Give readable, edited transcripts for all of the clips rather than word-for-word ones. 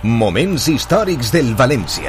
Moments històrics del València.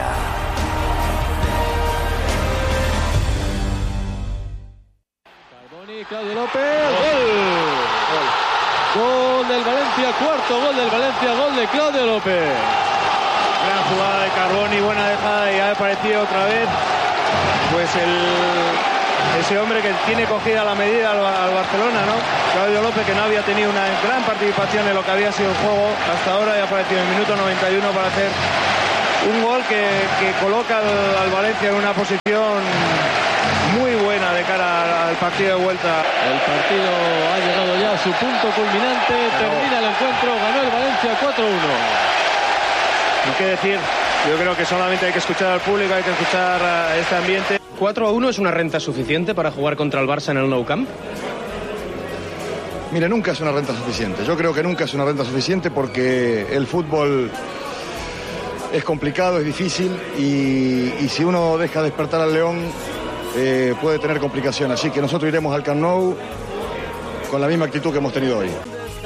Carboni, Claudio López, gol. Gol del Valencia, cuarto gol del Valencia, gol de Claudio López. Gran jugada de Carboni, buena dejada y ha aparecido otra vez pues ese hombre que tiene cogida la medida al Barcelona, ¿no? Claudio López, que no había tenido una gran participación en lo que había sido el juego hasta ahora, y ha aparecido en el minuto 91 para hacer un gol que coloca al Valencia en una posición muy buena de cara al partido de vuelta. El partido ha llegado ya a su punto culminante, termina el encuentro, ganó el Valencia 4-1. ¿Y qué decir? Yo creo que solamente hay que escuchar al público, hay que escuchar a este ambiente. ¿4-1 es una renta suficiente para jugar contra el Barça en el Nou Camp? Mire, nunca es una renta suficiente. Yo creo que nunca es una renta suficiente porque el fútbol es complicado, es difícil y si uno deja despertar al león puede tener complicaciones. Así que nosotros iremos al Camp Nou con la misma actitud que hemos tenido hoy.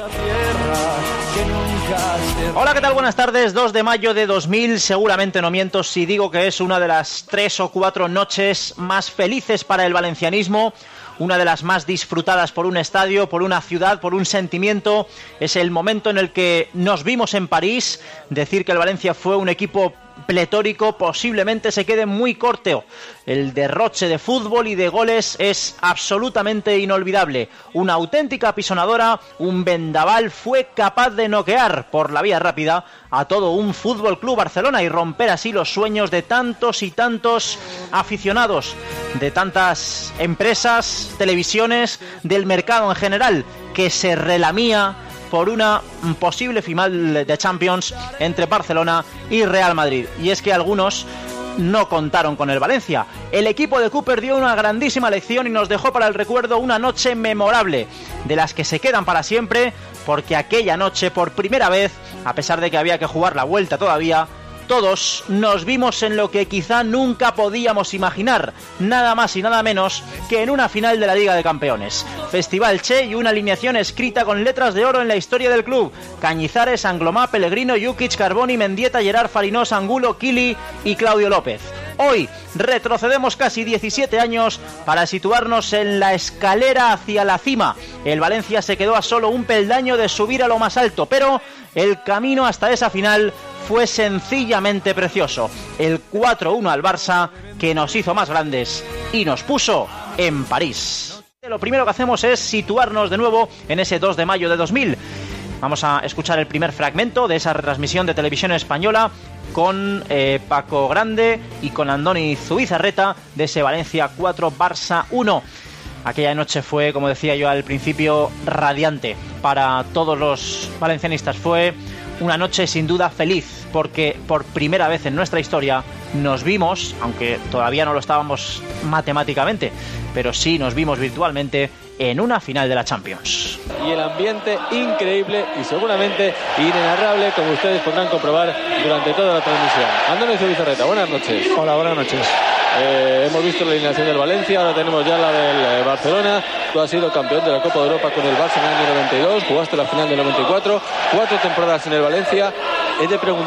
Hola, ¿qué tal? Buenas tardes. 2 de mayo de 2000. Seguramente no miento si digo que es una de las 3 o 4 noches más felices para el valencianismo. Una de las más disfrutadas por un estadio, por una ciudad, por un sentimiento. Es el momento en el que nos vimos en París. Decir que el Valencia fue un equipo pletórico posiblemente se quede muy corto. El derroche de fútbol y de goles es absolutamente inolvidable. Una auténtica apisonadora, un vendaval fue capaz de noquear por la vía rápida a todo un Fútbol Club Barcelona y romper así los sueños de tantos y tantos aficionados, de tantas empresas, televisiones, del mercado en general, que se relamía por una posible final de Champions entre Barcelona y Real Madrid. Y es que algunos no contaron con el Valencia. El equipo de Cooper dio una grandísima lección y nos dejó para el recuerdo una noche memorable, de las que se quedan para siempre, porque aquella noche, por primera vez, a pesar de que había que jugar la vuelta todavía, todos nos vimos en lo que quizá nunca podíamos imaginar, nada más y nada menos que en una final de la Liga de Campeones. Festival Che y una alineación escrita con letras de oro en la historia del club. Cañizares, Anglomá, Pellegrino, Jukic, Carboni, Mendieta, Gerard, Farinós, Angulo, Kili y Claudio López. Hoy retrocedemos casi 17 años para situarnos en la escalera hacia la cima. El Valencia se quedó a solo un peldaño de subir a lo más alto, pero el camino hasta esa final fue sencillamente precioso. El 4-1 al Barça, que nos hizo más grandes y nos puso en París. Lo primero que hacemos es situarnos de nuevo en ese 2 de mayo de 2000. Vamos a escuchar el primer fragmento de esa retransmisión de Televisión Española con Paco Grande y con Andoni Zubizarreta de ese Valencia 4, Barça 1. Aquella noche fue, como decía yo al principio, radiante para todos los valencianistas. Fue una noche sin duda feliz, porque por primera vez en nuestra historia nos vimos, aunque todavía no lo estábamos matemáticamente, pero sí nos vimos virtualmente en una final de la Champions. Y el ambiente increíble y seguramente inenarrable, como ustedes podrán comprobar durante toda la transmisión. Andoni Zubizarreta, buenas noches. Hola, buenas noches. Hemos visto la alineación del Valencia, ahora tenemos ya la del Barcelona. Tú has sido campeón de la Copa de Europa con el Barça en el año 92, jugaste la final del 94, 4 temporadas en el Valencia. Tenemos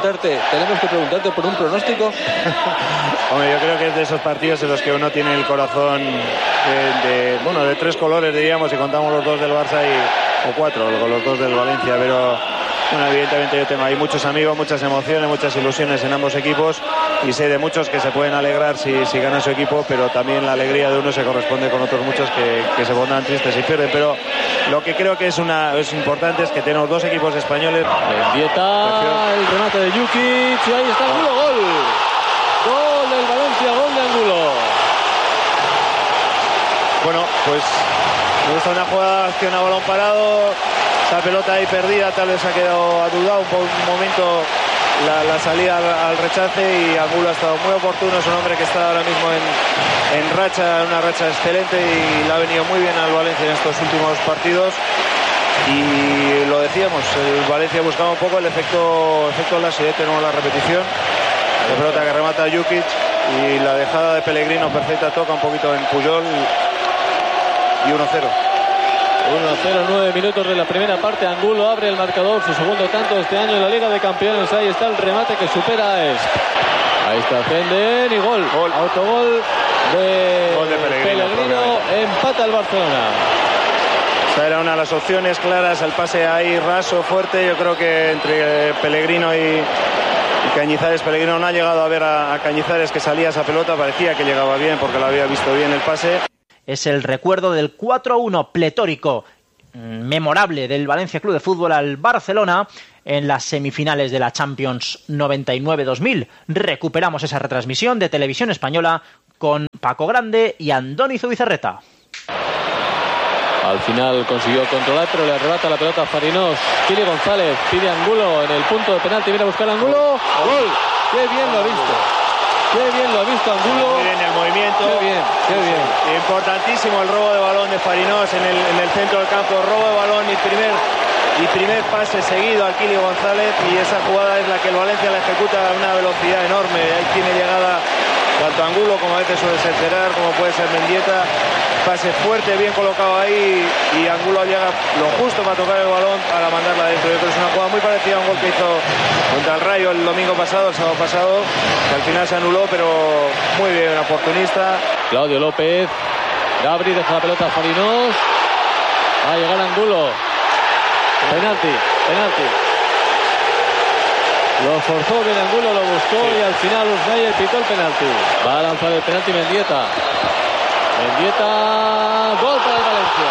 que preguntarte por un pronóstico. Hombre, yo creo que es de esos partidos en los que uno tiene el corazón de 3 colores, diríamos, si contamos los 2 del Barça o 4, los 2 del Valencia, pero bueno, evidentemente yo tengo ahí muchos amigos, muchas emociones, muchas ilusiones en ambos equipos y sé de muchos que se pueden alegrar si gana su equipo, pero también la alegría de uno se corresponde con otros muchos que se pondrán tristes si pierden. Pero lo que creo que es importante es que tenemos 2 equipos españoles. Mendieta, el remate de Jukic y ahí está Angulo, gol. Gol del Valencia, gol de Angulo. Bueno, pues me gusta una jugada, acción a balón parado. Esa pelota ahí perdida, tal vez ha quedado adudado un momento la salida al rechace, y Angulo ha estado muy oportuno. Es un hombre que está ahora mismo en una racha excelente y le ha venido muy bien al Valencia en estos últimos partidos. Y lo decíamos, el Valencia buscaba un poco el efecto Lassi. Tenemos la repetición, la pelota que remata Jukic y la dejada de Pellegrino perfecta, toca un poquito en Puyol y 1-0. 1-0, 9 minutos de la primera parte. Angulo abre el marcador, su segundo tanto este año en la Liga de Campeones. Ahí está el remate que supera a Est. Ahí está Zenden y gol. Autogol de Pellegrino. Empata el Barcelona. Esa era una de las opciones claras, el pase ahí raso, fuerte. Yo creo que entre Pellegrino y Cañizares, Pellegrino no ha llegado a ver a Cañizares que salía esa pelota, parecía que llegaba bien porque lo había visto bien el pase. Es el recuerdo del 4-1 pletórico, memorable, del Valencia Club de Fútbol al Barcelona en las semifinales de la Champions 99-2000. Recuperamos esa retransmisión de Televisión Española con Paco Grande y Andoni Zubizarreta. Al final consiguió controlar, pero le arrebata la pelota a Farinós. Kili González pide Angulo en el punto de penalti, viene a buscar a Angulo. ¡Gol! ¡Qué bien lo ha visto! ¡Qué bien lo ha visto Angulo! Muy bien el movimiento. ¡Qué bien! ¡Qué bien! Importantísimo el robo de balón de Farinós en el centro del campo. Robo de balón y primer pase seguido al Kili González, y esa jugada es la que el Valencia la ejecuta a una velocidad enorme. Ahí tiene llegada tanto Angulo, como a veces suele ser Gerard, como puede ser Mendieta. Pase fuerte, bien colocado ahí, y Angulo llega lo justo para tocar el balón para mandarla adentro. Yo creo que es una jugada muy parecida a un gol que hizo contra el Rayo el domingo pasado, el sábado pasado, que al final se anuló, pero muy bien, oportunista. Claudio López, Gabri deja la pelota a Farinós. Va a llegar Angulo. Penalti. Lo forzó bien Angulo, lo buscó, y al final Usnayer pitó el penalti. Va a lanzar el penalti Mendieta. Gol para el Valencia.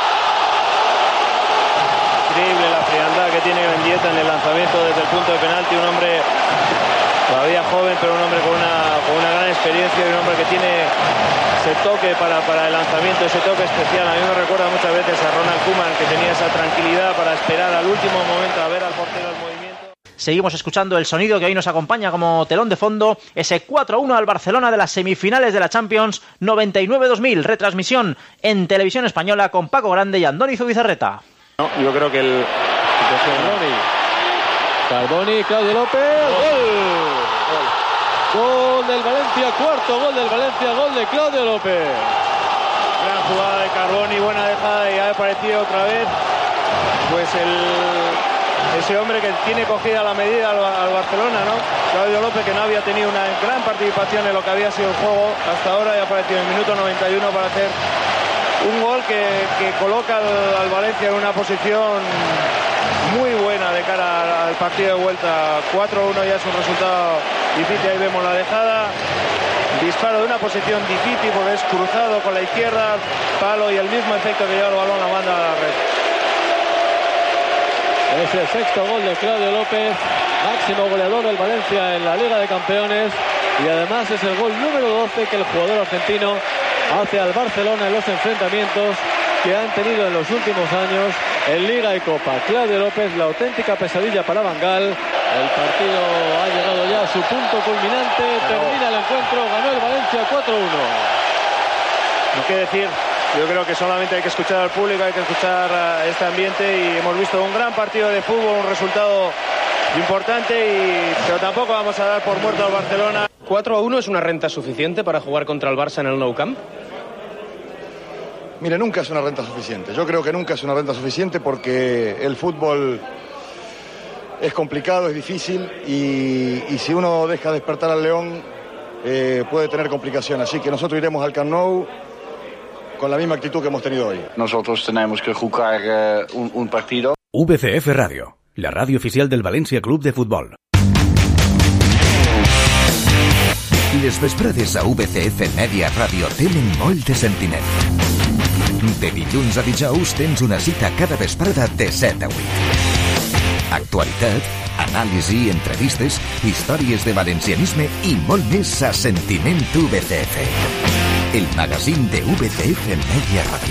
Increíble la frialdad que tiene Mendieta en el lanzamiento desde el punto de penalti. Un hombre todavía joven, pero un hombre con una gran experiencia, y un hombre que tiene ese toque para el lanzamiento, ese toque especial. A mí me recuerda muchas veces a Ronald Koeman, que tenía esa tranquilidad para esperar al último momento a ver al portero el movimiento. Seguimos escuchando el sonido que hoy nos acompaña como telón de fondo, ese 4-1 al Barcelona de las semifinales de la Champions 99-2000, retransmisión en Televisión Española con Paco Grande y Andoni Zubizarreta. No, yo creo que el Carboni, Claudio López, gol del Valencia, cuarto gol del Valencia, gol de Claudio López. Gran jugada de Carboni, buena dejada, y ha aparecido otra vez pues ese hombre que tiene cogida la medida al Barcelona, ¿no? Claudio López, que no había tenido una gran participación en lo que había sido el juego hasta ahora, y ha aparecido en el minuto 91 para hacer un gol que coloca al Valencia en una posición muy buena de cara al partido de vuelta. 4-1 ya es un resultado difícil. Ahí vemos la dejada, disparo de una posición difícil porque es cruzado con la izquierda, palo, y el mismo efecto que lleva el balón la manda a la red. Es el sexto gol de Claudio López, máximo goleador del Valencia en la Liga de Campeones, y además es el gol número 12 que el jugador argentino hace al Barcelona en los enfrentamientos que han tenido en los últimos años en Liga y Copa. Claudio López, la auténtica pesadilla para Van Gaal. El partido ha llegado ya a su punto culminante, termina el encuentro, ganó el Valencia 4-1. No qué decir. Yo creo que solamente hay que escuchar al público, hay que escuchar a este ambiente, y hemos visto un gran partido de fútbol, un resultado importante, pero tampoco vamos a dar por muerto al Barcelona. 4-1 es una renta suficiente para jugar contra el Barça en el Nou Camp. Mire, nunca es una renta suficiente. Yo creo que nunca es una renta suficiente porque el fútbol es complicado, es difícil, y si uno deja despertar al León puede tener complicaciones. Así que nosotros iremos al Camp Nou con la misma actitud que hemos tenido hoy. Nosotros tenemos que jugar un partido. VCF Radio, la radio oficial del Valencia Club de Futbol. Les vesprades a VCF Media Ràdio tenen molt de sentiment. De dilluns a dijous tens una cita cada vesprada de 7 a 8. Actualitat, anàlisi, entrevistes, històries de valencianisme i molt més a Sentiment VCF. El magazín de VCF Media Radio.